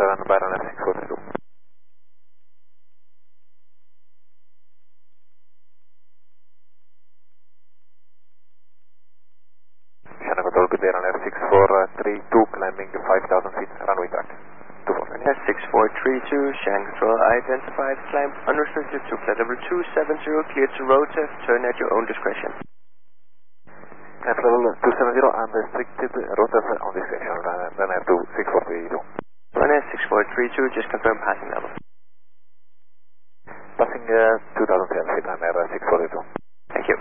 Ryanair 642. Shannon Control, good day, Ryanair 6432, climbing 5,000 feet, runway track. 249. Ryanair 6432, Shannon Control identified, climb unrestricted to flight level 270, cleared to rotate, turn at your own discretion. Flight level 270, unrestricted, rotate on discretion, Ryanair 6432. Ryanair 6432, just confirm passing level. Passing 2,000 feet, Ryanair 642. Thank you.